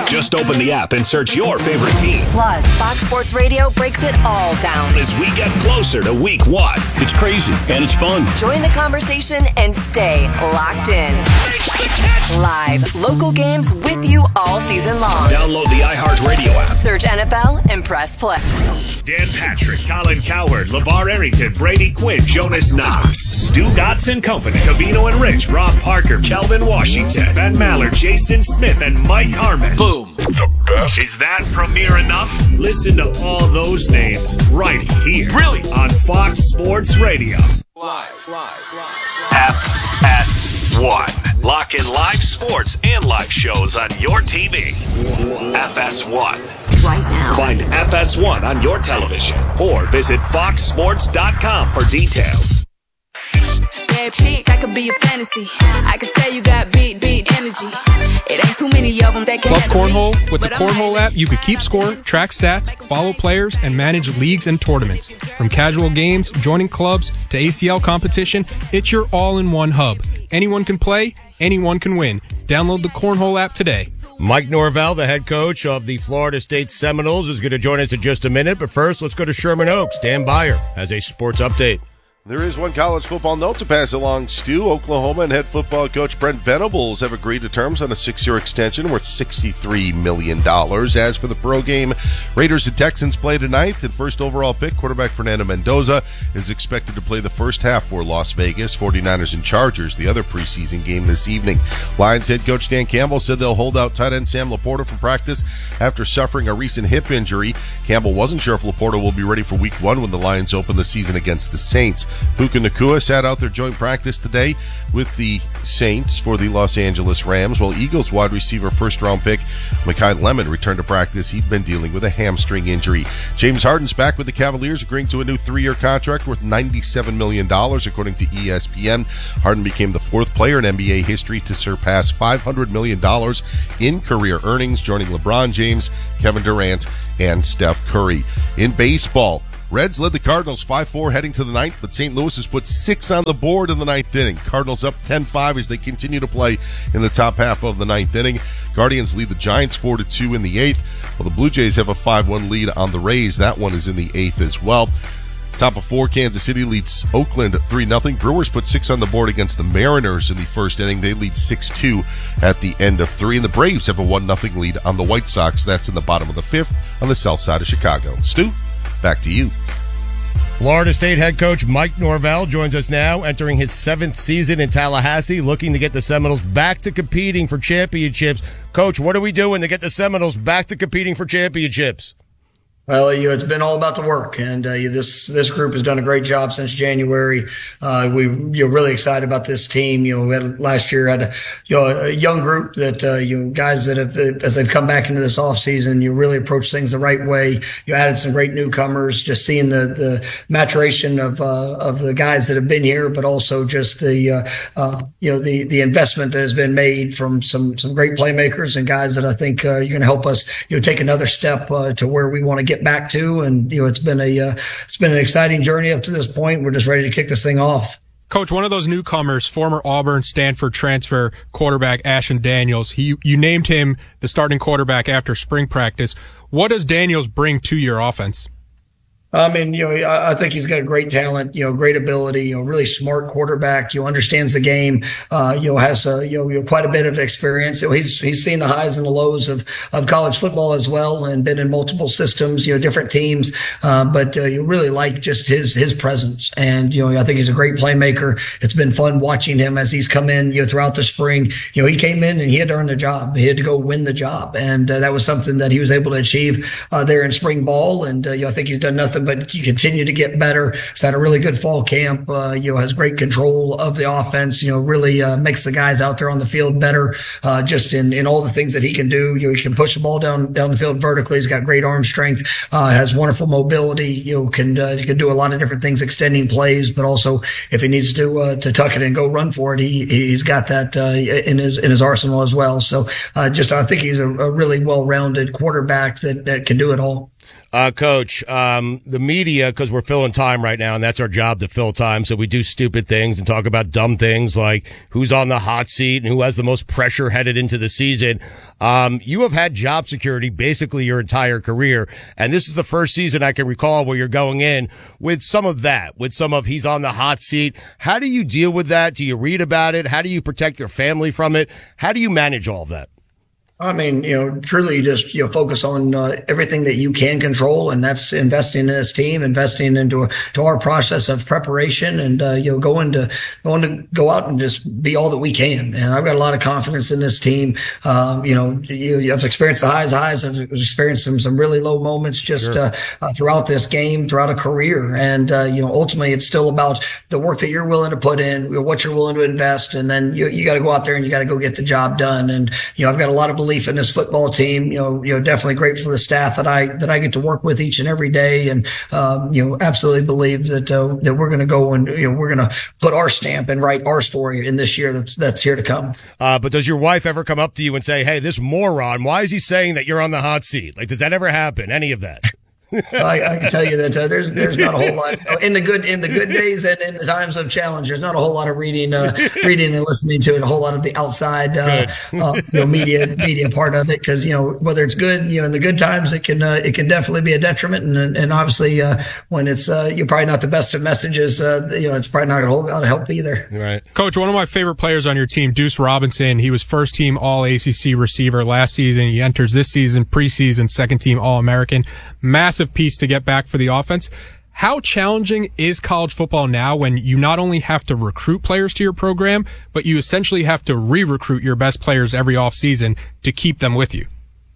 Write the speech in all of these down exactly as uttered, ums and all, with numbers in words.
Just open the app and search your favorite team. Plus, Fox Sports Radio breaks it all down as we get closer to week one. It's crazy and it's fun. Join the conversation and stay locked in. Live, local games with you all season long. Download the iHeartRadio app. Search N F L and press play. Dan Patrick, Colin Cowherd, LeVar Arrington, Brady Quinn, Jonas Knox, Stu Gotson Company, Cavino and Rich, Rob Parker, Kelvin Washington, Ben Maller, Jason Smith, and Mike Harmon. Boom. The best. Is that premiere enough? Listen to all those names right here. Really? On Fox Sports Radio. Live, live, live. F S one. Lock in live sports and live shows on your T V. F S one. Right now. Find F S one on your television or visit fox sports dot com for details. Yeah, chick, I could be a fantasy. I could tell you got beat, beat energy. It ain't too many of them that can Love handle Cornhole? me, With the but I'm Cornhole ready. app, you could keep score, track stats, follow players, and manage leagues and tournaments. From casual games, joining clubs, to A C L competition, it's your all-in-one hub. Anyone can play, anyone can win. Download the Cornhole app today. Mike Norvell, the head coach of the Florida State Seminoles, is going to join us in just a minute. But first, let's go to Sherman Oaks. Dan Byer has a sports update. There is one college football note to pass along, Stu. Oklahoma and head football coach Brent Venables have agreed to terms on a six-year extension worth sixty-three million dollars. As for the pro game, Raiders and Texans play tonight, and first overall pick quarterback Fernando Mendoza is expected to play the first half for Las Vegas. forty-niners and Chargers, the other preseason game this evening. Lions head coach Dan Campbell said they'll hold out tight end Sam Laporta from practice after suffering a recent hip injury. Campbell wasn't sure if Laporta will be ready for week one when the Lions open the season against the Saints. Puka Nacua sat out their joint practice today with the Saints for the Los Angeles Rams, while Eagles wide receiver first-round pick Mekhi Lemon returned to practice. He'd been dealing with a hamstring injury. James Harden's back with the Cavaliers, agreeing to a new three-year contract worth ninety-seven million dollars, according to E S P N. Harden became the fourth player in N B A history to surpass five hundred million dollars in career earnings, joining LeBron James, Kevin Durant, and Steph Curry. In baseball, Reds led the Cardinals five four heading to the ninth, but Saint Louis has put six on the board in the ninth inning. Cardinals up ten five as they continue to play in the top half of the ninth inning. Guardians lead the Giants four to two in the eighth, while the Blue Jays have a five one lead on the Rays. That one is in the eighth as well. Top of four, Kansas City leads Oakland three nothing. Brewers put six on the board against the Mariners in the first inning. They lead six two at the end of three. And the Braves have a one nothing lead on the White Sox. That's in the bottom of the fifth on the south side of Chicago. Stu, back to you. Florida State head coach Mike Norvell joins us now, entering his seventh season in Tallahassee, looking to get the Seminoles back to competing for championships. Coach, what are we doing to get the Seminoles back to competing for championships? Well, you know, it's been all about the work, and uh, this this group has done a great job since January. Uh, we you're really excited about this team. You know, we had, last year had a, you know, a young group that uh, you know, guys that have, as they've come back into this off season, you really approach things the right way. You added some great newcomers. Just seeing the the maturation of uh, of the guys that have been here, but also just the uh, uh, you know the the investment that has been made from some some great playmakers and guys that I think uh, you're going to help us you know take another step uh, to where we want to get. Get back to, and you know it's been a uh, it's been an exciting journey up to this point. We're just ready to kick this thing off. Coach, one of those newcomers, former Auburn, Stanford transfer quarterback Ashton Daniels. He you named him the starting quarterback after spring practice. What does Daniels bring to your offense? I mean, you know, I think he's got a great talent, you know, great ability, you know, really smart quarterback, you know, understands the game, uh, you know, has, uh, you know, you know, quite a bit of experience. You know, he's, he's seen the highs and the lows of, of college football as well and been in multiple systems, you know, different teams. Uh, but, uh, you really like just his, his presence. And, you know, I think he's a great playmaker. It's been fun watching him as he's come in, you know, throughout the spring. You know, he came in and he had to earn the job. He had to go win the job. And, uh, that was something that he was able to achieve, uh, there in spring ball. And, uh, you know, I think he's done nothing but you continue to get better. He's had a really good fall camp. Uh, you know, has great control of the offense. You know, really uh, makes the guys out there on the field better. Uh, just in, in all the things that he can do. You know, he can push the ball down down the field vertically. He's got great arm strength. Uh, has wonderful mobility. You know, can uh, can do a lot of different things, extending plays, but also if he needs to uh, to tuck it and go run for it, he he's got that uh, in his in his arsenal as well. So uh, just I think he's a, a really well rounded quarterback that, that can do it all. Uh, Coach, um, the media, because we're filling time right now, and that's our job to fill time, so we do stupid things and talk about dumb things like who's on the hot seat and who has the most pressure headed into the season. Um, you have had job security basically your entire career, and this is the first season I can recall where you're going in with some of that, with some of he's on the hot seat. How do you deal with that? Do you read about it? How do you protect your family from it? How do you manage all of that? I mean, you know, truly just, you know, focus on uh, everything that you can control, and that's investing in this team, investing into to our process of preparation, and, uh, you know, going to, going to go out and just be all that we can. And I've got a lot of confidence in this team. Um, you know, you, you have experienced the highs, highs. I've experienced some, some really low moments just, sure. uh, uh, throughout this game, throughout a career. And, uh, you know, ultimately it's still about the work that you're willing to put in, what you're willing to invest. And then you, you got to go out there and you got to go get the job done. And, you know, I've got a lot of belief in this football team. You know, you know, definitely grateful for the staff that I that I get to work with each and every day, and um, you know, absolutely believe that uh, that we're going to go and you know we're going to put our stamp and write our story in this year that's that's here to come. Uh, but does your wife ever come up to you and say, "Hey, this moron, why is he saying that you're on the hot seat?" Like, does that ever happen? Any of that? I, I can tell you that uh, there's there's not a whole lot in the good in the good days and in the times of challenge. There's not a whole lot of reading, uh, reading and listening to it. A whole lot of the outside, uh, uh, you know, media media part of it, because you know whether it's good, you know, in the good times, it can uh, it can definitely be a detriment, and and obviously uh, when it's uh, you're probably not the best of messages, uh, you know, it's probably not a whole lot of help either. Right, Coach. One of my favorite players on your team, Deuce Robinson. He was first team All A C C receiver last season. He enters this season preseason second team All American. Massive piece to get back for the offense. How challenging is college football now when you not only have to recruit players to your program, but you essentially have to re-recruit your best players every offseason to keep them with you?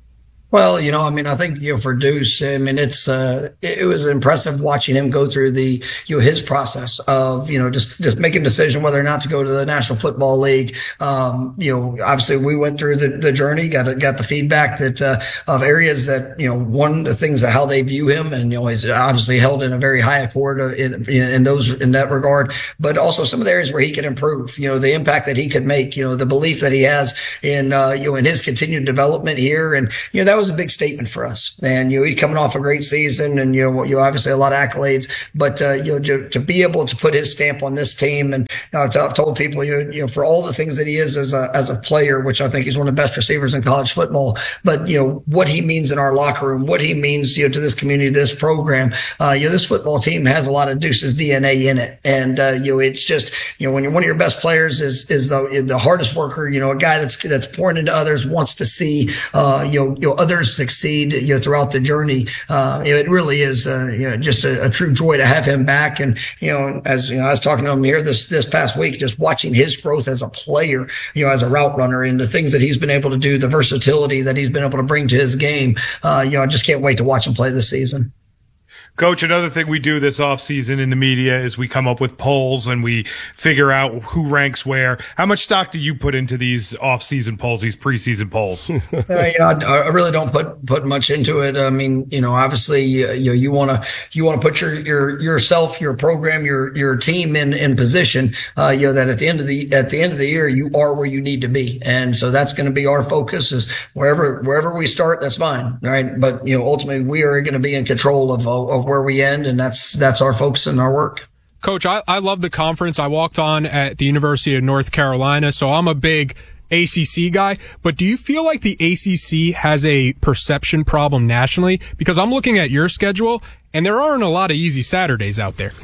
Well, you know, I mean, I think, you know, for Deuce, I mean, it's, uh, it was impressive watching him go through the, you know, his process of, you know, just, just making a decision whether or not to go to the National Football League. Um, you know, obviously we went through the, the journey, got, got the feedback that, uh, of areas that, you know, one of the things of how they view him, and, you know, he's obviously held in a very high accord in, in those, in that regard, but also some of the areas where he could improve, you know, the impact that he could make, you know, the belief that he has in, uh, you know, in his continued development here. And, you know, that was a big statement for us. And, you know, he's coming off a great season, and, you know, you know, obviously a lot of accolades, but, uh, you know, to, to be able to put his stamp on this team. And you know, I've told people, you know, you know, for all the things that he is as a, as a player, which I think he's one of the best receivers in college football, but, you know, what he means in our locker room, what he means, you know, to this community, this program, uh, you know, this football team has a lot of Deuce's D N A in it. And, uh, you know, it's just, you know, when you're one of your best players is, is the, the hardest worker, you know, a guy that's, that's pouring into others, wants to see, uh, you know, you know, others succeed, you know, throughout the journey. Uh, you know, it really is, uh, you know, just a, a true joy to have him back. And, you know, as, you know, I was talking to him here this, this past week, just watching his growth as a player, you know, as a route runner, and the things that he's been able to do, the versatility that he's been able to bring to his game. Uh, you know, I just can't wait to watch him play this season. Coach, another thing we do this offseason in the media is we come up with polls and we figure out who ranks where. How much stock do you put into these offseason polls, these preseason polls? uh, you know, I, I really don't put put much into it. I mean, you know, obviously, uh, you know, you want to you want to put your your yourself, your program, your your team in in position. Uh, you know, that at the end of the at the end of the year, you are where you need to be, and so that's going to be our focus. Is wherever wherever we start, that's fine, right? But you know, ultimately, we are going to be in control of of where we end, and that's that's our focus and our work. Coach, I, I love the conference. I walked on at the University of North Carolina, so I'm a big A C C guy. But do you feel like the A C C has a perception problem nationally? Because I'm looking at your schedule, and there aren't a lot of easy Saturdays out there.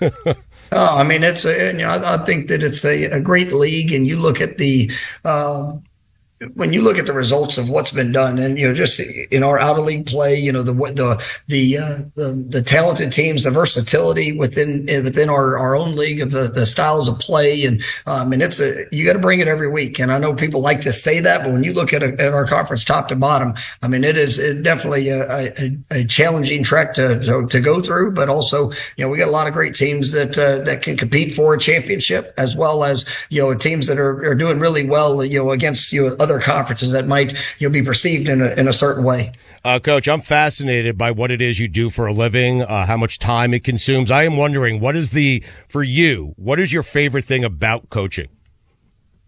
Oh, I mean, it's a, you know, I, I think that it's a, a great league, and you look at the. Um, When you look at the results of what's been done, and, you know, just in our out of league play, you know, the, the, the, uh, the, the talented teams, the versatility within, within our, our own league of the, the styles of play. And, um, and it's a, you got to bring it every week. And I know people like to say that, but when you look at, a, at our conference top to bottom, I mean, it is it definitely a, a, a challenging trek to, to, to go through, but also, you know, we got a lot of great teams that, uh, that can compete for a championship, as well as, you know, teams that are, are doing really well, you know, against, you know, other other conferences that might, you know, be perceived in a, in a certain way. Uh, Coach, I'm fascinated by what it is you do for a living, uh, how much time it consumes. I am wondering, what is the, for you, what is your favorite thing about coaching?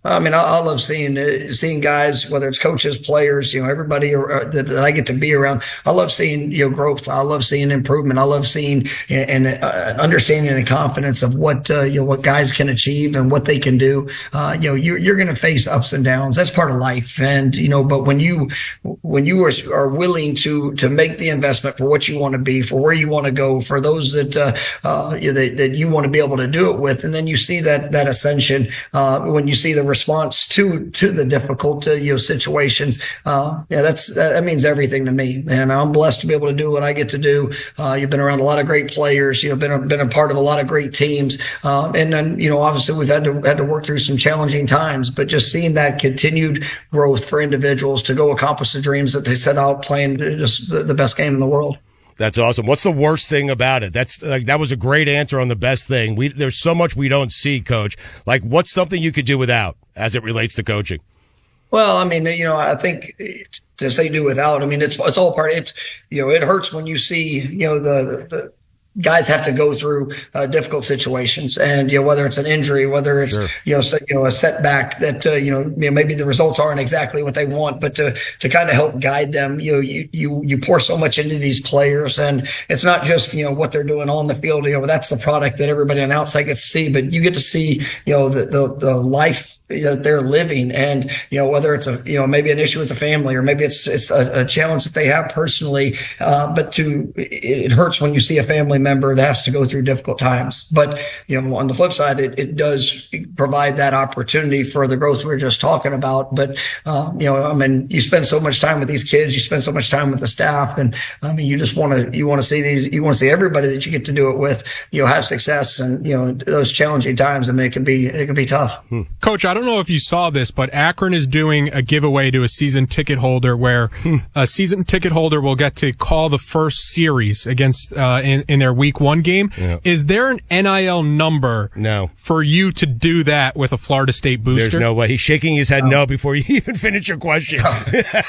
I mean, I, I love seeing uh, seeing guys, whether it's coaches, players, you know, everybody uh, that, that I get to be around. I love seeing, you know, growth. I love seeing improvement. I love seeing and uh, understanding and confidence of what uh, you know what guys can achieve and what they can do. Uh, you know, you're you're going to face ups and downs. That's part of life. And you know, but when you when you are, are willing to to make the investment for what you want to be, for where you want to go, for those that uh, uh, you know, that, that you want to be able to do it with, and then you see that that ascension uh, when you see the response to to the difficult uh, you know situations. Uh, yeah, that's that means everything to me, and I'm blessed to be able to do what I get to do. Uh, you've been around a lot of great players. You've been a, been a part of a lot of great teams, uh, and then you know obviously we've had to had to work through some challenging times. But just seeing that continued growth for individuals to go accomplish the dreams that they set out playing just the, the best game in the world. That's awesome. What's the worst thing about it? That's like, that was a great answer on the best thing. We, there's so much we don't see, Coach. Like, what's something you could do without as it relates to coaching? Well, I mean, you know, I think to say do without, I mean, it's, it's all part, it's, you know, it hurts when you see, you know, the, the, guys have to go through uh, difficult situations, and you know whether it's an injury, whether it's sure. you know so, you know a setback that uh, you, know, you know maybe the results aren't exactly what they want, but to to kind of help guide them, you know you you you pour so much into these players, and it's not just you know what they're doing on the field. You know that's the product that everybody on the outside gets to see, but you get to see you know the the, the life that they're living, and you know whether it's a you know maybe an issue with the family, or maybe it's it's a, a challenge that they have personally, uh, but to it, it hurts when you see a family member that has to go through difficult times. But you know on the flip side, it, it does provide that opportunity for the growth we were just talking about. But uh, you know I mean you spend so much time with these kids, you spend so much time with the staff, and I mean you just want to you want to see these you want to see everybody that you get to do it with you know have success, and you know those challenging times. I mean it can be it can be tough. hmm. Coach, I don't I don't know if you saw this, but Akron is doing a giveaway to a season ticket holder where a season ticket holder will get to call the first series against uh, in, in their week one game. Yeah. Is there an N I L number no. for you to do that with a Florida State booster? There's no way. He's shaking his head no, no before you even finish your question. No,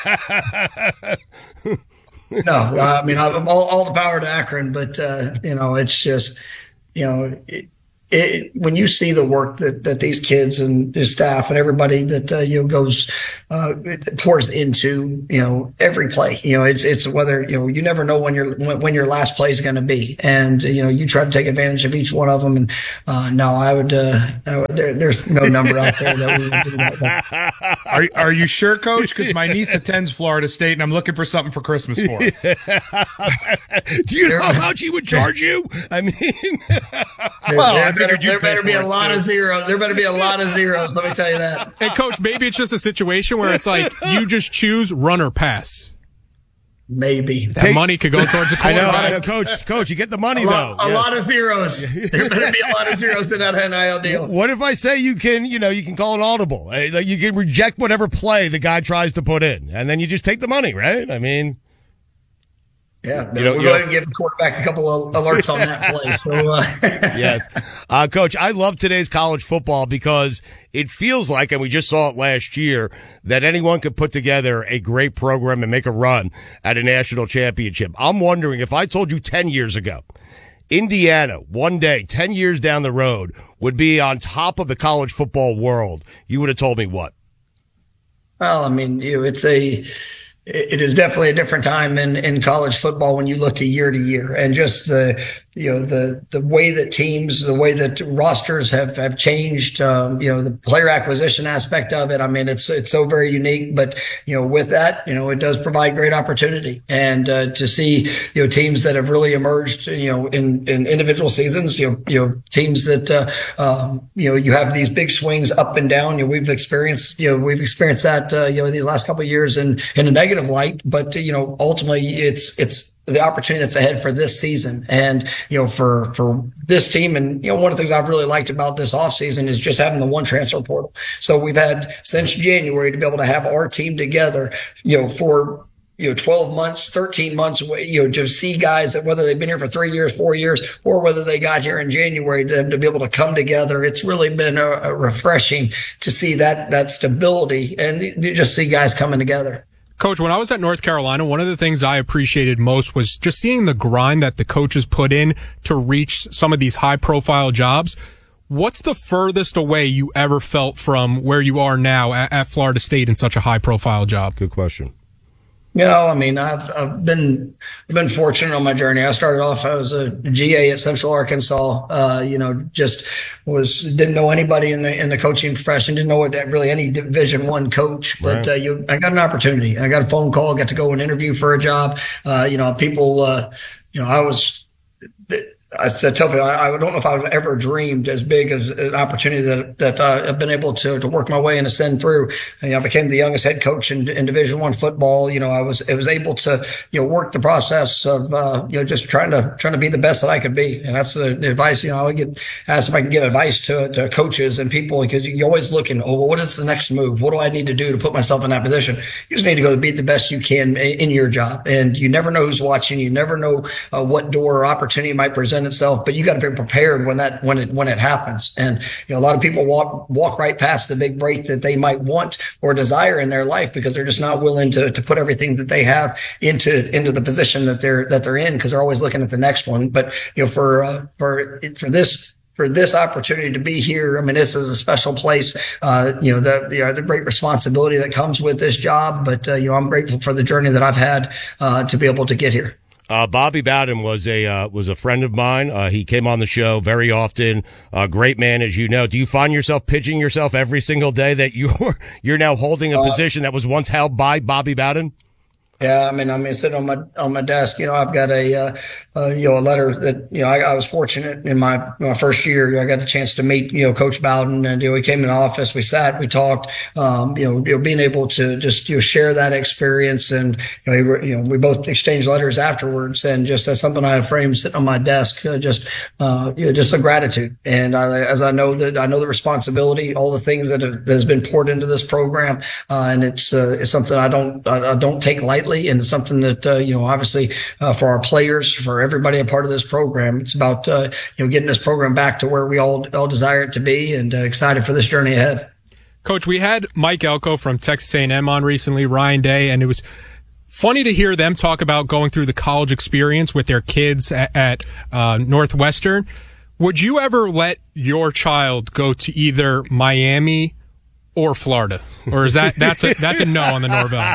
no I mean, I'm all, all the power to Akron, but, uh, you know, it's just, you know, it, It, when you see the work that, that these kids and his staff and everybody that uh, you know goes uh, pours into you know every play, you know it's it's whether you know you never know when your when, when your last play is going to be, and you know you try to take advantage of each one of them. And uh, no, I would, uh, I would there, there's no number out there that we would do that. Are are you sure, Coach? Because my niece attends Florida State, and I'm looking for something for Christmas for her. Do you know how much he would charge you? I mean, well, I There, there better be a lot too. of zeros. There better be a lot of zeros. Let me tell you that. Hey, Coach, maybe it's just a situation where it's like you just choose run or pass. Maybe that Take, money could go towards the quarterback. I know, I know, Coach. Coach, you get the money a lot, though. A yes. lot of zeros. There better be a lot of zeros in that N I L deal. What if I say you can, you know, you can call an audible? Like you can reject whatever play the guy tries to put in, and then you just take the money, right? I mean. Yeah, you know, we'll go ahead and give the quarterback a couple of alerts on that play. So, uh. yes, uh, Coach, I love today's college football because it feels like, and we just saw it last year, that anyone could put together a great program and make a run at a national championship. I'm wondering if I told you ten years ago, Indiana, one day, ten years down the road, would be on top of the college football world, you would have told me what? Well, I mean, you know, it's a. It is definitely a different time in, in college football when you look to year to year, and just the you know the the way that teams, the way that rosters have have changed. Um, you know the player acquisition aspect of it. I mean, it's it's so very unique. But you know, with that, you know, it does provide great opportunity, and uh, to see you know teams that have really emerged. You know, in, in individual seasons. You know, you know teams that uh, um, you know you have these big swings up and down. You know, we've experienced you know we've experienced that uh, you know these last couple of years in in a negative light, but you know ultimately it's it's the opportunity that's ahead for this season, and you know for for this team. And you know one of the things I've really liked about this offseason is just having the one transfer portal. So we've had since January to be able to have our team together, you know for you know twelve months, thirteen months, you know to see guys that whether they've been here for three years, four years, or whether they got here in January, them to be able to come together. It's really been a, a refreshing to see that that stability, and you just see guys coming together. Coach, when I was at North Carolina, one of the things I appreciated most was just seeing the grind that the coaches put in to reach some of these high-profile jobs. What's the furthest away you ever felt from where you are now at, at Florida State in such a high-profile job? Good question. You know, I mean, I've, I've been I've been fortunate on my journey. I started off, I was a G A at Central Arkansas. Uh, you know, just was didn't know anybody in the in the coaching profession. Didn't know what really any Division One coach. But Right. uh, you, I got an opportunity. I got a phone call. Got to go and interview for a job. Uh, you know, people. Uh, you know, I was. I tell people, I, I don't know if I would ever dreamed as big as an opportunity that that uh, I've been able to to work my way and ascend through. And, you know, I became the youngest head coach in, in Division One football. You know, I was I was able to you know work the process of uh, you know just trying to trying to be the best that I could be. And that's the, the advice. You know, I would get asked if I can give advice to to coaches and people, because you're always looking, oh, well, what is the next move? What do I need to do to put myself in that position? You just need to go to be the best you can in, in your job. And you never know who's watching. You never know uh, what door or opportunity might present itself. But you got to be prepared when that when it when it happens. And you know, a lot of people walk walk right past the big break that they might want or desire in their life because they're just not willing to to put everything that they have into into the position that they're that they're in, because they're always looking at the next one. But you know, for uh, for for this. For this opportunity to be here, I mean, this is a special place. Uh, you know, the you know, the great responsibility that comes with this job. But uh, you know, I'm grateful for the journey that I've had uh, to be able to get here. Uh, Bobby Bowden was a uh, was a friend of mine. Uh, he came on the show very often. A great man, as you know. Do you find yourself pitching yourself every single day that you're you're now holding a Uh, position that was once held by Bobby Bowden? Yeah, I mean, I mean, sitting on my on my desk, you know, I've got a uh, uh, you know a letter that you know I, I was fortunate in my my first year. I got a chance to meet you know Coach Bowden, and you know he came in the office, we sat, we talked. Um, you know, you know, being able to just you know share that experience, and you know, he, you know, we both exchanged letters afterwards, and just that's something I have framed sitting on my desk. Uh, just uh, you know, just a gratitude, and I, as I know that I know the responsibility, all the things that, have, that has been poured into this program, uh, and it's uh, it's something I don't I, I don't take lightly. And it's something that, uh, you know, obviously uh, for our players, for everybody a part of this program, it's about, uh, you know, getting this program back to where we all, all desire it to be, and uh, excited for this journey ahead. Coach, we had Mike Elko from Texas A and M on recently, Ryan Day, and it was funny to hear them talk about going through the college experience with their kids at, at uh, Northwestern. Would you ever let your child go to either Miami or Florida? Or is that that's a that's a no on the Norvell?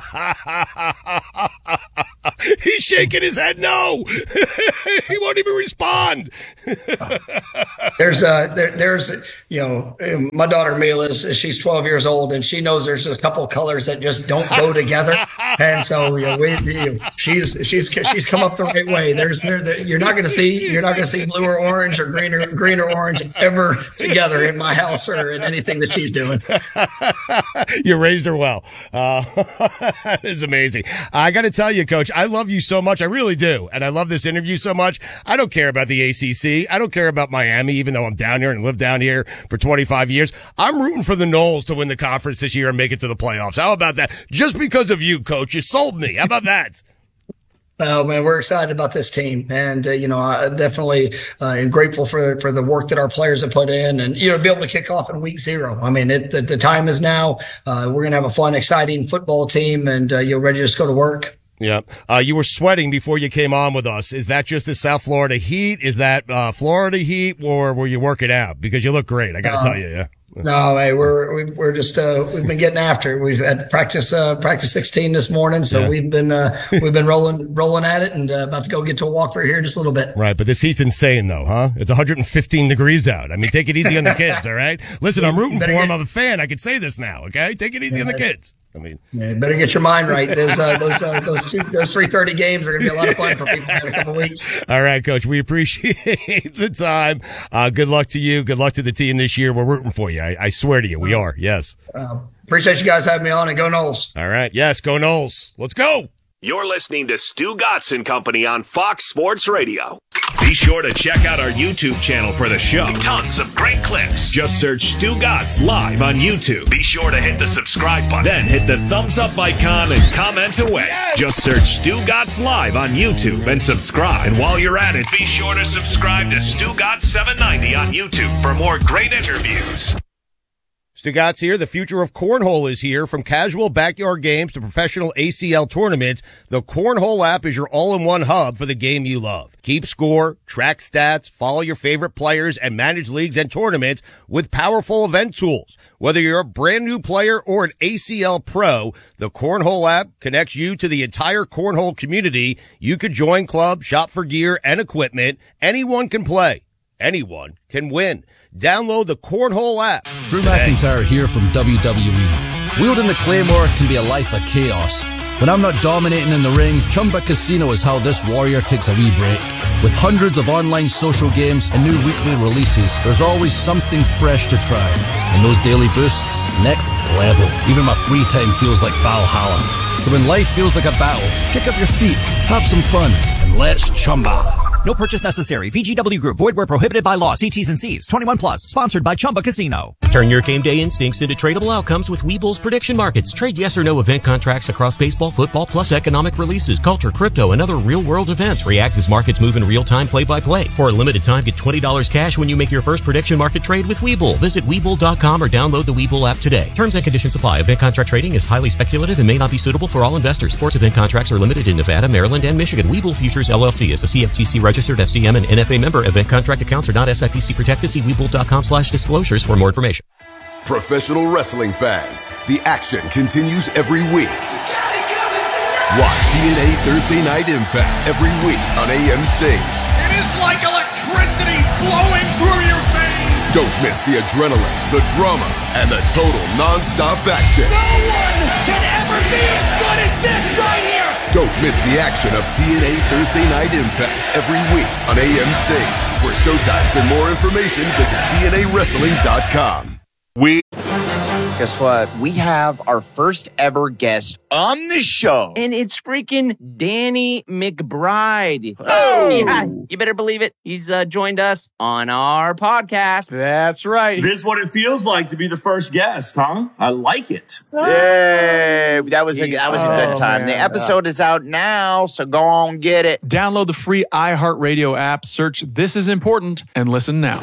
He's shaking his head no. He won't even respond. There's uh there, there's you know my daughter Mila is she's twelve years old, and she knows there's a couple of colors that just don't go together, and so you know, we, you know she's she's she's come up the right way. There's there the, you're not going to see you're not going to see blue or orange or green or green or orange ever together in my house or in anything that she's doing. You raised her well. Uh, that is amazing. I got to tell you, Coach, I love you so much. I really do. And I love this interview so much. I don't care about the A C C. I don't care about Miami, even though I'm down here and lived down here for twenty-five years. I'm rooting for the Noles to win the conference this year and make it to the playoffs. How about that? Just because of you, Coach. You sold me. How about that? Oh man, we're excited about this team, and uh, you know, I definitely uh, am grateful for for the work that our players have put in, and you know, to be able to kick off in week zero. I mean, it, the, the time is now. Uh, we're gonna have a fun, exciting football team, and uh, you're ready to just go to work. Yeah. Uh, you were sweating before you came on with us. Is that just the South Florida heat? Is that uh, Florida heat, or were you working out? Because you look great. I got to uh, tell you, yeah. No, hey, we're we're just uh, we've been getting after it. We've had practice uh, practice sixteen this morning, so yeah. we've been uh, we've been rolling rolling at it, and uh, about to go get to a walkthrough here in just a little bit. Right, but this heat's insane, though, huh? It's one hundred fifteen degrees out. I mean, take it easy on the kids, all right? Listen, I'm rooting for them. I'm a fan. I can say this now, okay? Take it easy yeah. on the kids. I mean, yeah, better get your mind right. Those uh, those uh, those two, those three thirty games are going to be a lot of fun for people in a couple of weeks. All right, Coach. We appreciate the time. Uh, good luck to you. Good luck to the team this year. We're rooting for you. I, I swear to you, we are. Yes. Uh, appreciate you guys having me on, and go Noles. All right. Yes, go Noles. Let's go. You're listening to Stu Gatz and Company on Fox Sports Radio. Be sure to check out our YouTube channel for the show. Tons of great clips. Just search Stu Gatz live on YouTube. Be sure to hit the subscribe button. Then hit the thumbs up icon and comment away. Yes! Just search Stu Gatz live on YouTube and subscribe. And while you're at it, be sure to subscribe to Stu Gatz seven ninety on YouTube for more great interviews. Stugatz here. The future of cornhole is here. From casual backyard games to professional A C L tournaments, the Cornhole app is your all-in-one hub for the game you love. Keep score, track stats, follow your favorite players, and manage leagues and tournaments with powerful event tools. Whether you're a brand new player or an A C L pro, the Cornhole app connects you to the entire cornhole community. You could join clubs, shop for gear and equipment. Anyone can play. Anyone can win. Download the Cornhole app. Drew McIntyre here from W W E. Wielding the Claymore can be a life of chaos. When I'm not dominating in the ring, Chumba Casino is how this warrior takes a wee break. With hundreds of online social games and new weekly releases, there's always something fresh to try. And those daily boosts, next level. Even my free time feels like Valhalla. So when life feels like a battle, kick up your feet, have some fun, and let's Chumba. No purchase necessary. V G W Group. Void where prohibited by law. See T's and C's. twenty-one plus. Sponsored by Chumba Casino. Turn your game day instincts into tradable outcomes with Webull's prediction markets. Trade yes or no event contracts across baseball, football, plus economic releases, culture, crypto, and other real-world events. React as markets move in real time, play-by-play. For a limited time, get twenty dollars cash when you make your first prediction market trade with Webull. Visit Webull dot com or download the Webull app today. Terms and conditions apply. Event contract trading is highly speculative and may not be suitable for all investors. Sports event contracts are limited in Nevada, Maryland, and Michigan. Webull Futures L L C is a C F T C registered F C M and N F A member. Event contract accounts are not S I P C protected. See Webull dot com slash disclosures for more information. Professional wrestling fans, the action continues every week. Watch T N A Thursday Night Impact every week on A M C. It is like electricity flowing through your veins. Don't miss the adrenaline, the drama, and the total non-stop action. No one can ever be as good as this right here. Don't miss the action of T N A Thursday Night Impact every week on A M C. For showtimes and more information, visit T N A wrestling dot com. We Guess what? We have our first ever guest on the show. And it's freaking Danny McBride. Oh! Yeah, you better believe it. He's uh, joined us on our podcast. That's right. This is what it feels like to be the first guest, huh? I like it. Yay! That was a, that was a good time. Oh, the man. episode is out now, so go on, get it. Download the free iHeartRadio app, search This Is Important, and listen now.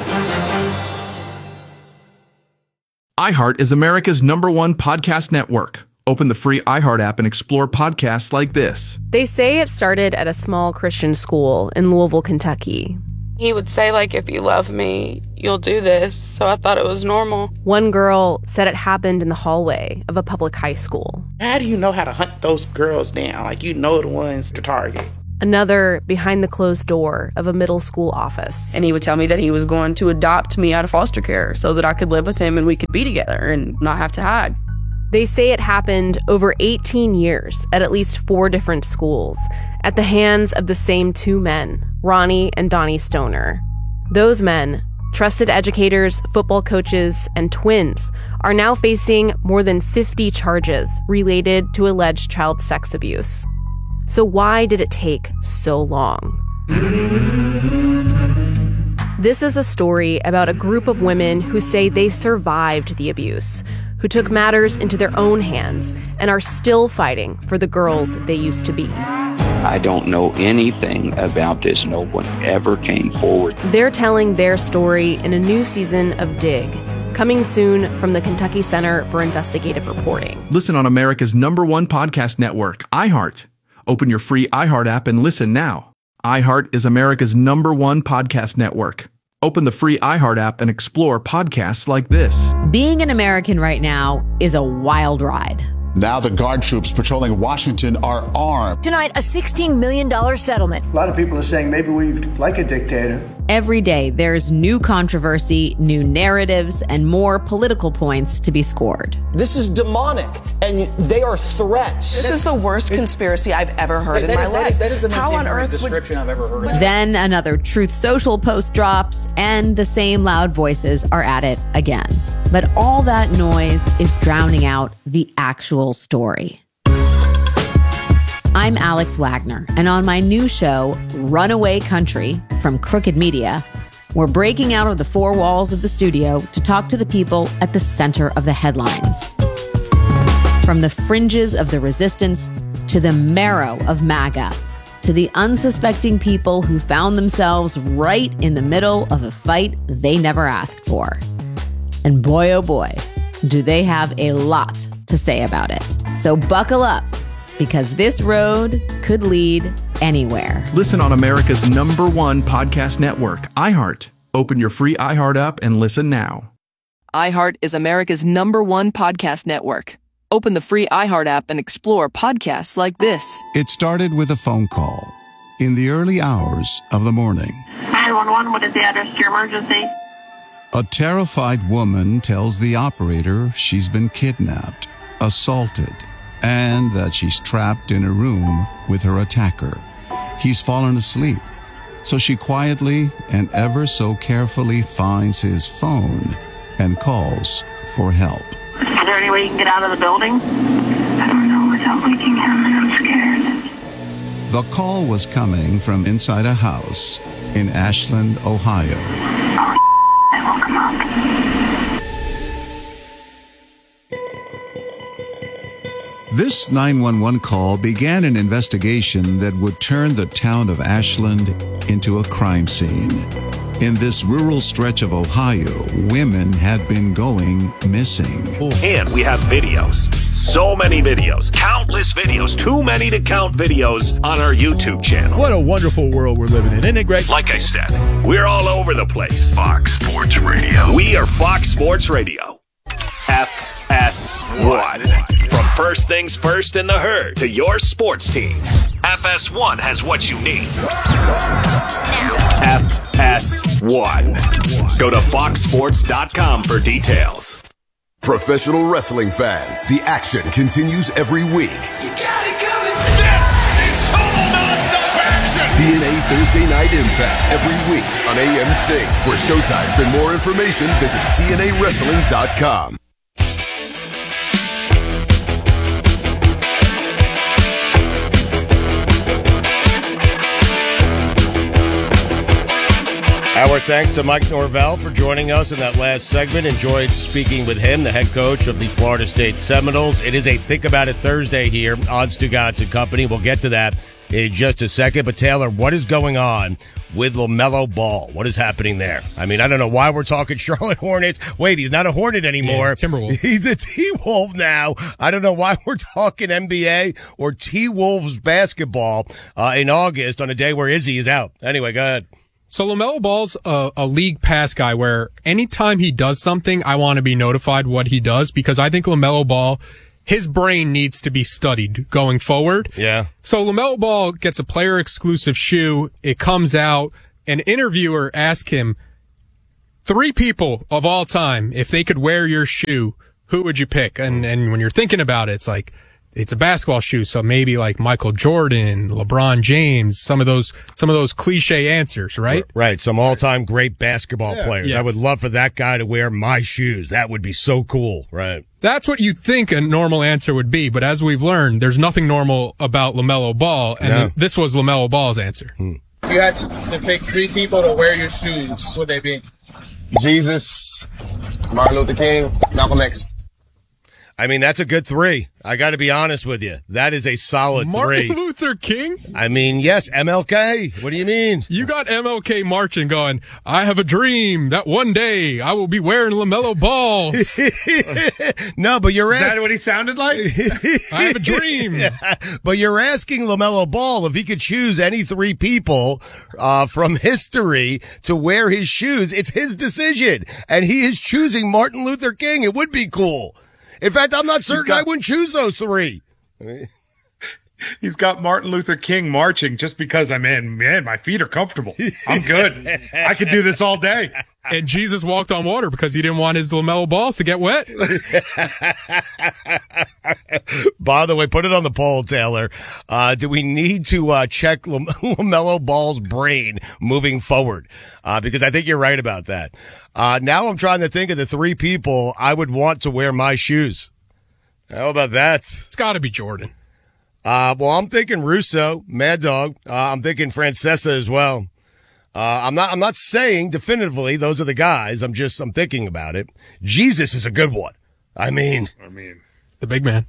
iHeart is America's number one podcast network. Open the free iHeart app and explore podcasts like this. They say it started at a small Christian school in Louisville, Kentucky. He would say, like, if you love me, you'll do this. So I thought it was normal. One girl said it happened in the hallway of a public high school. How do you know how to hunt those girls down? Like, you know the ones to target. Another behind the closed door of a middle school office. And he would tell me that he was going to adopt me out of foster care so that I could live with him and we could be together and not have to hide. They say it happened over eighteen years at at least four different schools at the hands of the same two men, Ronnie and Donnie Stoner. Those men, trusted educators, football coaches, and twins, are now facing more than fifty charges related to alleged child sex abuse. So why did it take so long? This is a story about a group of women who say they survived the abuse, who took matters into their own hands and are still fighting for the girls they used to be. I don't know anything about this. No one ever came forward. They're telling their story in a new season of Dig, coming soon from the Kentucky Center for Investigative Reporting. Listen on America's number one podcast network, iHeart. Open your free iHeart app and listen now. iHeart is America's number one podcast network. Open the free iHeart app and explore podcasts like this. Being an American right now is a wild ride. Now the guard troops patrolling Washington are armed. Tonight, a sixteen million dollars settlement. A lot of people are saying maybe we like a dictator. Every day, there's new controversy, new narratives, and more political points to be scored. This is demonic, and they are threats. This is the worst conspiracy I've ever heard in my life. That is the most How on earth description I've ever heard. Then another Truth Social post drops, and the same loud voices are at it again. But all that noise is drowning out the actual story. I'm Alex Wagner, and on my new show, Runaway Country, from Crooked Media, we're breaking out of the four walls of the studio to talk to the people at the center of the headlines. From the fringes of the resistance to the marrow of MAGA, to the unsuspecting people who found themselves right in the middle of a fight they never asked for. And boy, oh boy, do they have a lot to say about it. So buckle up, because this road could lead anywhere. Listen on America's number one podcast network, iHeart. Open your free iHeart app and listen now. iHeart is America's number one podcast network. Open the free iHeart app and explore podcasts like this. It started with a phone call in the early hours of the morning. nine one one, what is the address to your emergency? A terrified woman tells the operator she's been kidnapped, assaulted, and that she's trapped in a room with her attacker. He's fallen asleep, so she quietly and ever so carefully finds his phone and calls for help. Is there any way you can get out of the building? I don't know without waking him, and I'm scared. The call was coming from inside a house in Ashland, Ohio. Oh, I woke him up. This nine one one call began an investigation that would turn the town of Ashland into a crime scene. In this rural stretch of Ohio, women had been going missing. And we have videos. So many videos. Countless videos. Too many to count videos on our YouTube channel. What a wonderful world we're living in. Isn't it great? Like I said, we're all over the place. Fox Sports Radio. We are Fox Sports Radio. F S one. From first things first in the herd to your sports teams, F S one has what you need. F S one. Go to fox sports dot com for details. Professional wrestling fans, the action continues every week. You got it coming. This is total non-stop action. T N A Thursday Night Impact every week on A M C. For showtimes and more information, visit T N A wrestling dot com. Our thanks to Mike Norvell for joining us in that last segment. Enjoyed speaking with him, the head coach of the Florida State Seminoles. It is a Think About It Thursday here on Stugotz and Company. We'll get to that in just a second. But, Taylor, what is going on with LaMelo Ball? What is happening there? I mean, I don't know why we're talking Charlotte Hornets. Wait, he's not a Hornet anymore. Yeah, he's a Timberwolf. He's a T-Wolf now. I don't know why we're talking N B A or T-Wolves basketball uh, in August on a day where Izzy is out. Anyway, go ahead. So LaMelo Ball's a, a league pass guy where anytime he does something, I want to be notified what he does, because I think LaMelo Ball, his brain needs to be studied going forward. Yeah. So LaMelo Ball gets a player exclusive shoe. It comes out. An interviewer asked him, three people of all time, if they could wear your shoe, who would you pick? And, and when you're thinking about it, it's like, it's a basketball shoe, so maybe like Michael Jordan, LeBron James, some of those, some of those cliche answers, right? Right. Some all-time great basketball yeah. players. Yes. I would love for that guy to wear my shoes. That would be so cool, right? That's what you think a normal answer would be, but as we've learned, there's nothing normal about LaMelo Ball, and No. th- this was LaMelo Ball's answer. Hmm. You had to, to pick three people to wear your shoes. Who would they be? Jesus, Martin Luther King, Malcolm X. I mean, that's a good three. I got to be honest with you. That is a solid Martin three. Luther King? I mean, yes, M L K. What do you mean? You got M L K marching going, I have a dream that one day I will be wearing LaMelo balls. No, but you're asking. Is that what he sounded like? I have a dream. Yeah. But you're asking LaMelo Ball if he could choose any three people uh, from history to wear his shoes. It's his decision. And he is choosing Martin Luther King. It would be cool. In fact, I'm not certain got, I wouldn't choose those three. He's got Martin Luther King marching just because I'm in. Man, my feet are comfortable. I'm good. I could do this all day. And Jesus walked on water because he didn't want his LaMelo balls to get wet. By the way, put it on the poll, Taylor. Uh, do we need to uh, check Lam- LaMelo Ball's brain moving forward? Uh, because I think you're right about that. Uh, now I'm trying to think of the three people I would want to wear my shoes. How about that? It's got to be Jordan. Uh, well, I'm thinking Russo, Mad Dog. Uh, I'm thinking Francesa as well. Uh, I'm not, I'm not saying definitively those are the guys. I'm just, I'm thinking about it. Jesus is a good one. I mean, I mean, the big man.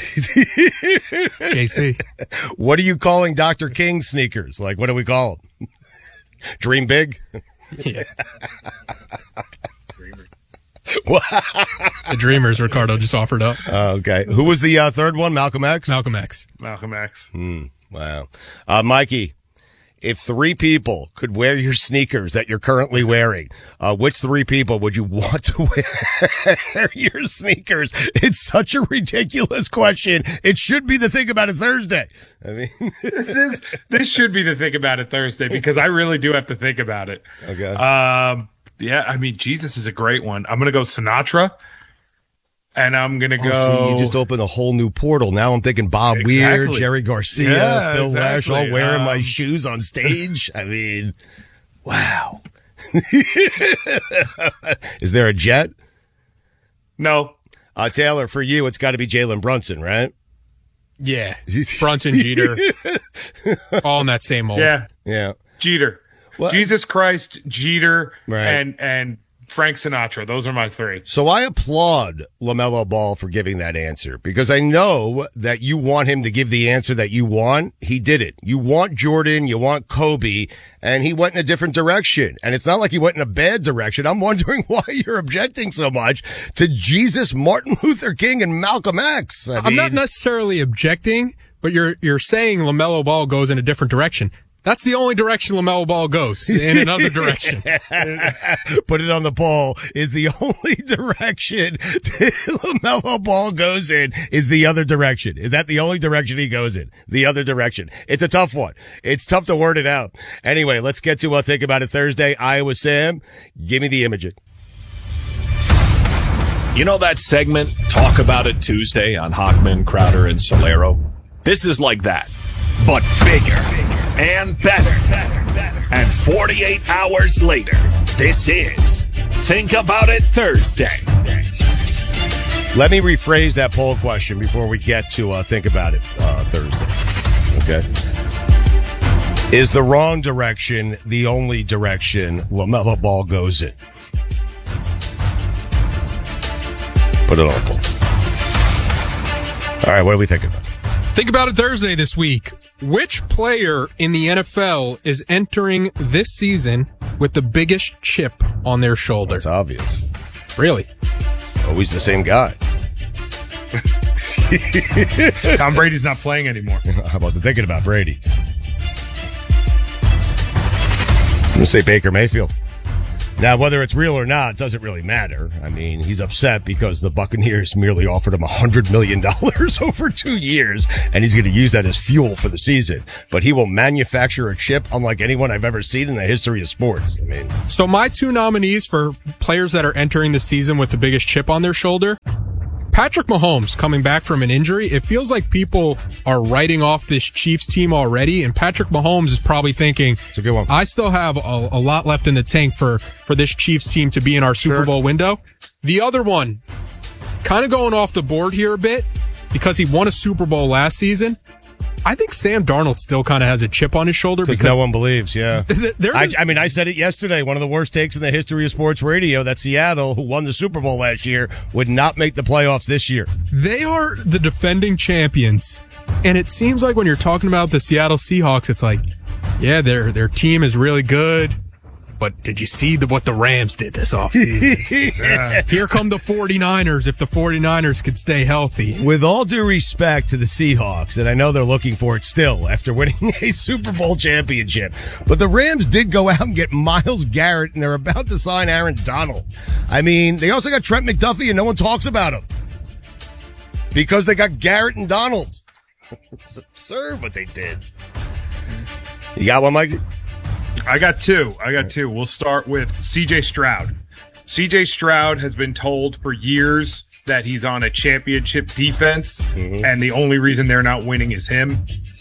J C. What are you calling Doctor King's sneakers? Like, what do we call them? Dream big? Yeah. The Dreamers, Ricardo just offered up. Uh, okay. Who was the uh, third one? Malcolm X? Malcolm X. Malcolm X. Hmm. Wow. Uh, Mikey, if three people could wear your sneakers that you're currently wearing, uh, which three people would you want to wear your sneakers? It's such a ridiculous question. It should be the Think About It Thursday. I mean, this is this should be the Think About It Thursday because I really do have to think about it. Okay. Um. Yeah. I mean, Jesus is a great one. I'm gonna go Sinatra. And I'm going to go. Oh, see, you just opened a whole new portal. Now I'm thinking Bob Exactly. Weir, Jerry Garcia, Yeah, Phil Lesh, exactly. all wearing Um, my shoes on stage. I mean, wow. Is there a jet? No. Uh, Taylor, for you, it's got to be Jalen Brunson, right? Yeah. Brunson, Jeter. All in that same mold. Yeah. Yeah. Jeter. What? Jesus Christ, Jeter, Right. and and Frank Sinatra. Those are my three. So I applaud LaMelo Ball for giving that answer because I know that you want him to give the answer that you want. He did it. You want Jordan, you want Kobe, and he went in a different direction. And it's not like he went in a bad direction. I'm wondering why you're objecting so much to Jesus, Martin Luther King, and Malcolm X. I I'm mean, not necessarily objecting, but you're you're saying LaMelo Ball goes in a different direction. That's the only direction LaMelo Ball goes, in another direction. Put it on the poll. Is the only direction LaMelo Ball goes in is the other direction. Is that the only direction he goes in? The other direction. It's a tough one. It's tough to word it out. Anyway, let's get to uh, Think About It Thursday. Iowa Sam, give me the imaging. You know that segment, Talk About It Tuesday on Hockman, Crowder, and Solero? This is like that, but bigger and better. And forty-eight hours later, this is Think About It Thursday. Let me rephrase that poll question before we get to uh, Think About It uh, Thursday. Okay. Is the wrong direction the only direction LaMelo Ball goes in? Put it on a poll. All right, what are we thinking about? Think About It Thursday this week. Which player in the N F L is entering this season with the biggest chip on their shoulder? It's obvious. Really? Always the same guy. Tom Brady's not playing anymore. I wasn't thinking about Brady. I'm going to say Baker Mayfield. Now, whether it's real or not doesn't really matter. I mean, he's upset because the Buccaneers merely offered him one hundred million dollars over two years, and he's going to use that as fuel for the season. But he will manufacture a chip unlike anyone I've ever seen in the history of sports. I mean, So my two nominees for players that are entering the season with the biggest chip on their shoulder, Patrick Mahomes coming back from an injury. It feels like people are writing off this Chiefs team already, and Patrick Mahomes is probably thinking, it's a good one. I still have a, a lot left in the tank for, for this Chiefs team to be in our Super Sure. Bowl window. The other one, kind of going off the board here a bit, because he won a Super Bowl last season. I think Sam Darnold still kind of has a chip on his shoulder because no one believes, yeah. they're I, I mean, I said it yesterday. One of the worst takes in the history of sports radio that Seattle, who won the Super Bowl last year, would not make the playoffs this year. They are the defending champions. And it seems like when you're talking about the Seattle Seahawks, it's like, yeah, their their team is really good. But did you see the, what the Rams did this offseason? uh, here come the 49ers if the 49ers could stay healthy. With all due respect to the Seahawks, and I know they're looking for it still after winning a Super Bowl championship, but the Rams did go out and get Myles Garrett, and they're about to sign Aaron Donald. I mean, they also got Trent McDuffie, and no one talks about him because they got Garrett and Donald. It's absurd what they did. You got one, Mike? I got two. I got two. We'll start with C J Stroud. C J Stroud has been told for years that he's on a championship defense, mm-hmm. and the only reason they're not winning is him.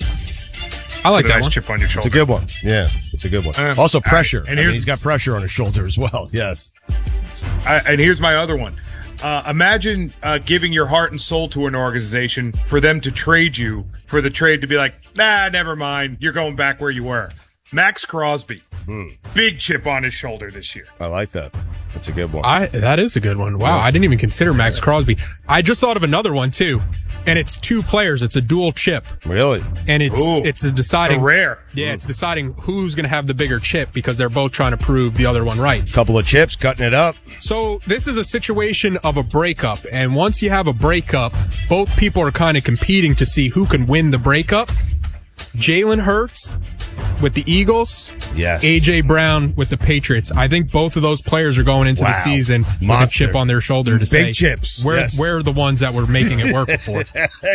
I like that nice one. Chip on your shoulder. It's a good one. Yeah, it's a good one. Um, also, pressure. Right, and I mean, he's got pressure on his shoulder as well. Yes. I, and here's my other one. Uh, imagine uh, giving your heart and soul to an organization for them to trade you, for the trade to be like, nah, never mind. You're going back where you were. Max Crosby. Hmm. Big chip on his shoulder this year. I like that. That's a good one. I that is a good one. Wow, I didn't even consider Max Crosby. I just thought of another one too, and it's two players. It's a dual chip. Really? And it's Ooh, it's the deciding a rare. Yeah, Ooh. it's deciding who's going to have the bigger chip because they're both trying to prove the other one right. Couple of chips, cutting it up. So this is a situation of a breakup, and once you have a breakup, both people are kind of competing to see who can win the breakup. Jalen Hurts with the Eagles, yes. A J Brown with the Patriots. I think both of those players are going into wow. the season Monster. with a chip on their shoulder to Big say, chips. Where, yes. where are the ones that were making it work before?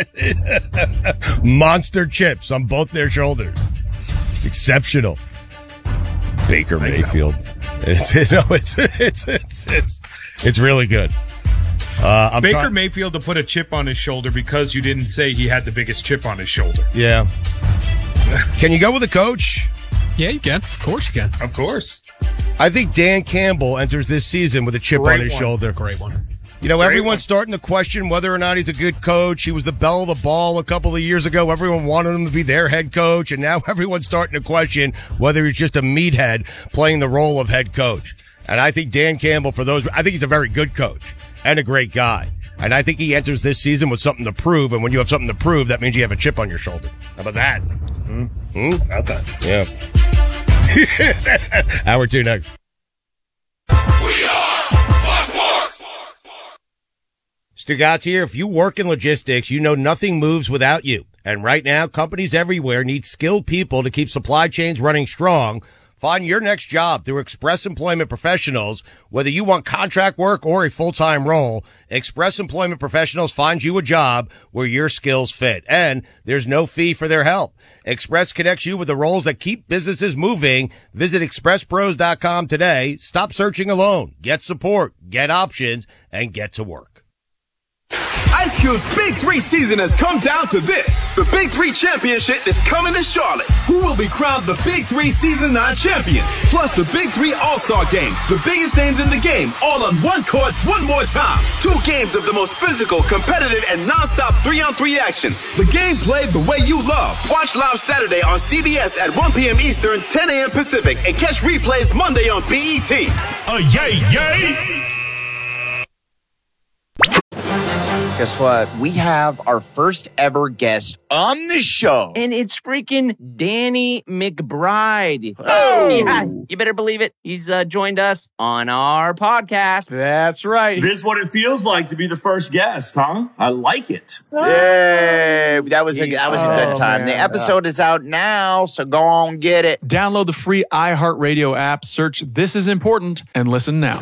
Monster chips on both their shoulders. It's exceptional. Baker Mayfield. It's, you know, it's, it's, it's, it's, it's really good. Uh, I'm Baker try- Mayfield to put a chip on his shoulder because you didn't say he had the biggest chip on his shoulder. Yeah. Can you go with a coach? Yeah, you can. Of course you can. Of course. I think Dan Campbell enters this season with a chip Great on his one. shoulder. Great one. You know, Great everyone's one. starting to question whether or not he's a good coach. He was the belle of the ball a couple of years ago. Everyone wanted him to be their head coach, and now everyone's starting to question whether he's just a meathead playing the role of head coach. And I think Dan Campbell, for those, I think he's a very good coach and a great guy. And I think he enters this season with something to prove. And when you have something to prove, that means you have a chip on your shoulder. How about that? Hmm? Hmm? About that. Yeah. Hour two next. Stugatz here. If you work in logistics, you know nothing moves without you. And right now, companies everywhere need skilled people to keep supply chains running strong. Find your next job through Express Employment Professionals. Whether you want contract work or a full-time role, Express Employment Professionals finds you a job where your skills fit. And there's no fee for their help. Express connects you with the roles that keep businesses moving. Visit express pros dot com today. Stop searching alone. Get support, get options, and get to work. Ice Cube's Big Three season has come down to this. The Big Three Championship is coming to Charlotte. Who will be crowned the Big Three Season nine champion? Plus the Big Three All-Star Game. The biggest names in the game, all on one court, one more time. Two games of the most physical, competitive, and non-stop three-on-three action. The game played the way you love. Watch live Saturday on C B S at one p.m. Eastern, ten a.m. Pacific, and catch replays Monday on B E T. Uh, yay, yay! Guess what? We have our first ever guest on the show. And it's freaking Danny McBride. Oh! Yeah, you better believe it. He's uh, joined us on our podcast. That's right. This is what it feels like to be the first guest, huh? I like it. Yay! That was a, that was a good Oh, time. man. The episode is out now, so go on get it. Download the free iHeartRadio app, search This Is Important, and listen now.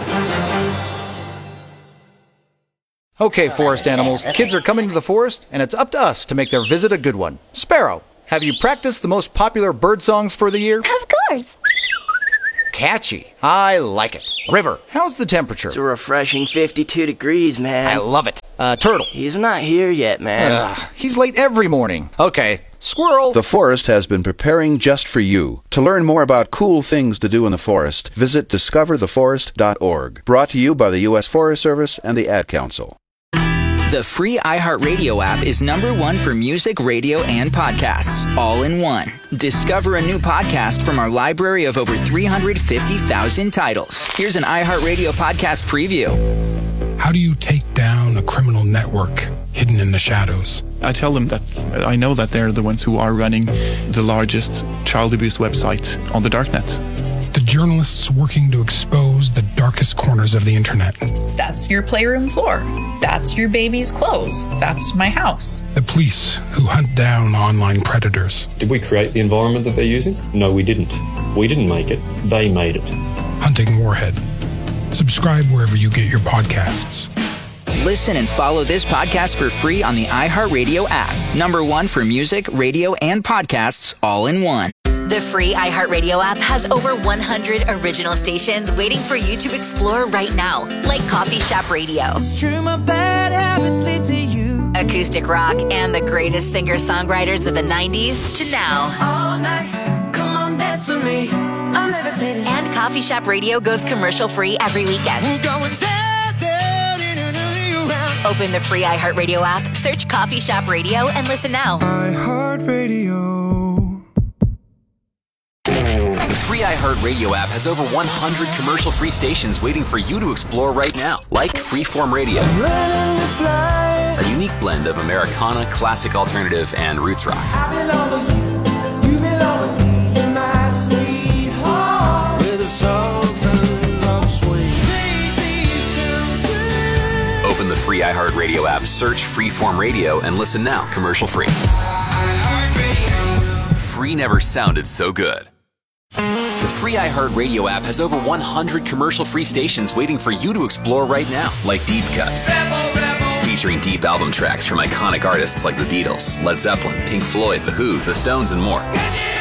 Okay, forest animals, kids are coming to the forest, and it's up to us to make their visit a good one. Sparrow, have you practiced the most popular bird songs for the year? Of course. Catchy. I like it. River, how's the temperature? It's a refreshing fifty-two degrees, man. I love it. Uh, Turtle. He's not here yet, man. Uh, he's late every morning. Okay. Squirrel. The forest has been preparing just for you. To learn more about cool things to do in the forest, visit discover the forest dot org. Brought to you by the U S Forest Service and the Ad Council. The free iHeartRadio app is number one for music, radio, and podcasts, all in one. Discover a new podcast from our library of over three hundred fifty thousand titles. Here's an iHeartRadio podcast preview. How do you take down a criminal network hidden in the shadows? I tell them that I know that they're the ones who are running the largest child abuse website on the darknet. The journalists working to expose the darkest corners of the internet. That's your playroom floor. That's your baby's clothes. That's my house. The police who hunt down online predators. Did we create the environment that they're using? No, we didn't. We didn't make it. They made it. Hunting Warhead. Subscribe wherever you get your podcasts. Listen and follow this podcast for free on the iHeartRadio app. Number one for music, radio, and podcasts, all in one. The free iHeartRadio app has over one hundred original stations waiting for you to explore right now, like Coffee Shop Radio, It's true, my bad habits lead to you. acoustic rock, and the greatest singer-songwriters of the nineties to now. All night, come on, dance with me. I'm levitating. And Coffee Shop Radio goes commercial-free every weekend. We're going down, down, in and around. Open the free iHeartRadio app, search Coffee Shop Radio, and listen now. iHeartRadio. free iHeartRadio app has over one hundred commercial-free stations waiting for you to explore right now, like Freeform Radio, a unique blend of Americana, classic alternative, and roots rock. Open the free iHeartRadio app, search Freeform Radio, and listen now, commercial-free. Free never sounded so good. The free iHeartRadio app has over one hundred commercial-free stations waiting for you to explore right now, like Deep Cuts, featuring deep album tracks from iconic artists like the Beatles, Led Zeppelin, Pink Floyd, The Who, The Stones, and more.